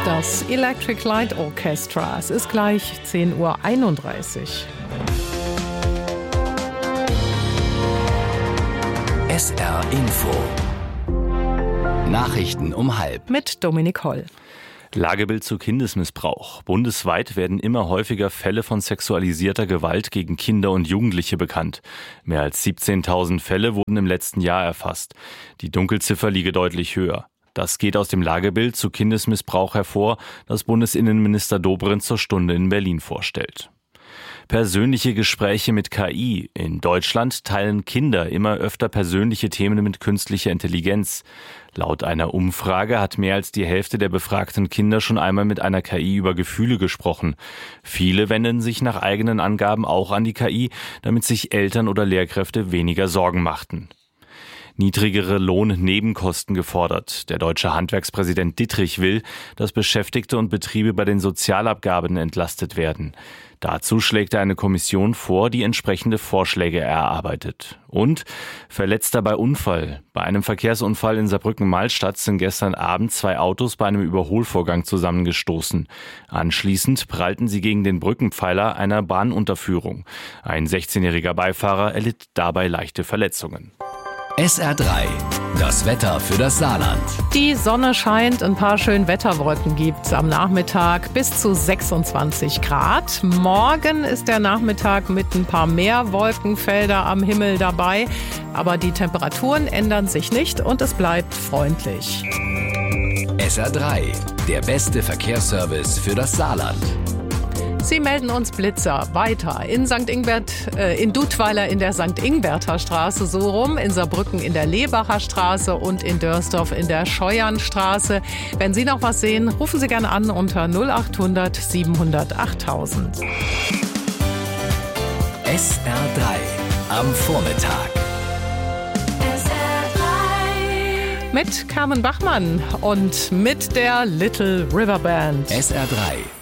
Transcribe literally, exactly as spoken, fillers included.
das Electric Light Orchestra. Es ist gleich zehn Uhr einunddreißig. S R Info. Nachrichten um halb. Mit Dominik Holl. Lagebild zu Kindesmissbrauch. Bundesweit werden immer häufiger Fälle von sexualisierter Gewalt gegen Kinder und Jugendliche bekannt. Mehr als siebzehntausend Fälle wurden im letzten Jahr erfasst. Die Dunkelziffer liege deutlich höher. Das geht aus dem Lagebild zu Kindesmissbrauch hervor, das Bundesinnenminister Dobrindt zur Stunde in Berlin vorstellt. Persönliche Gespräche mit K I. In Deutschland teilen Kinder immer öfter persönliche Themen mit künstlicher Intelligenz. Laut einer Umfrage hat mehr als die Hälfte der befragten Kinder schon einmal mit einer K I über Gefühle gesprochen. Viele wenden sich nach eigenen Angaben auch an die K I, damit sich Eltern oder Lehrkräfte weniger Sorgen machten. Niedrigere Lohnnebenkosten gefordert. Der deutsche Handwerkspräsident Dittrich will, dass Beschäftigte und Betriebe bei den Sozialabgaben entlastet werden. Dazu schlägt er eine Kommission vor, die entsprechende Vorschläge erarbeitet. Und Verletzter bei Unfall. Bei einem Verkehrsunfall in Saarbrücken-Malstadt sind gestern Abend zwei Autos bei einem Überholvorgang zusammengestoßen. Anschließend prallten sie gegen den Brückenpfeiler einer Bahnunterführung. Ein sechzehnjähriger Beifahrer erlitt dabei leichte Verletzungen. S R drei. Das Wetter für das Saarland. Die Sonne scheint, ein paar schöne Wetterwolken gibt's am Nachmittag bis zu sechsundzwanzig Grad. Morgen ist der Nachmittag mit ein paar mehr Wolkenfelder am Himmel dabei. Aber die Temperaturen ändern sich nicht und es bleibt freundlich. S R drei. Der beste Verkehrsservice für das Saarland. Sie melden uns Blitzer weiter in Sankt Ingbert, äh, in Dudweiler in der Sankt Ingberter Straße so rum, in Saarbrücken in der Lebacher Straße und in Dörsdorf in der Scheuernstraße. Wenn Sie noch was sehen, rufen Sie gerne an unter null acht hundert siebenhundert achttausend. S R drei am Vormittag. S R drei mit Carmen Bachmann und mit der Little River Band. S R drei